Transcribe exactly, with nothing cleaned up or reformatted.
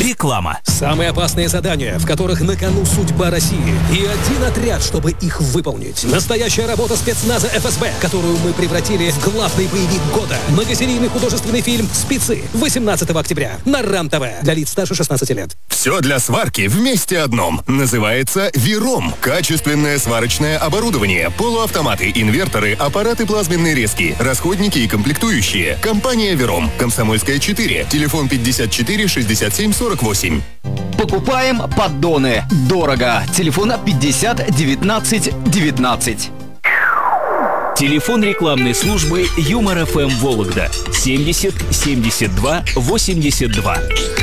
Реклама. Самые опасные задания, в которых на кону судьба России. И один отряд, чтобы их выполнить. Настоящая работа спецназа эф эс бэ, которую мы превратили в главный боевик года. Многосерийный художественный фильм «Спецы» восемнадцатого октября на РАН-ТВ для лиц старше шестнадцати лет. Все для сварки вместе одном. Называется «Вером». Качественное сварочное оборудование, полуавтоматы, инверторы, аппараты плазменной резки, расходники и комплектующие. Компания «Вером». Комсомольская, четыре. Телефон пятьдесят четыре шестьдесят семь сорок восемь. Покупаем поддоны. Дорого. Телефон пятьдесят девятнадцать девятнадцать. Телефон рекламной службы Юмор эф эм Вологда семьдесят семьдесят два восемьдесят два.